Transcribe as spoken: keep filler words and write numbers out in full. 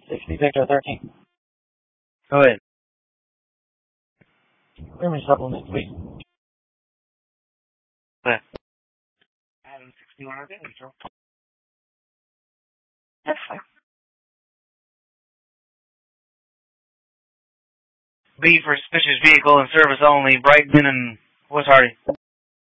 sixty Victor thirteen. Go ahead. Image supplement, please. Okay. Adam sixty-one, okay, Control. That's fine. B for suspicious vehicle and service only, Brighton and what's Hardy?